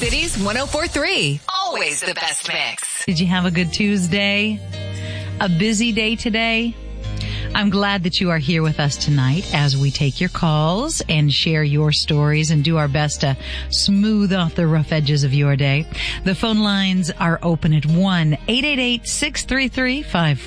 City's 104.3. Always the best mix. Did you have a good Tuesday? A busy day today? I'm glad that you are here with us tonight as we take your calls and share your stories and do our best to smooth off the rough edges of your day. The phone lines are open at 1-888-633-54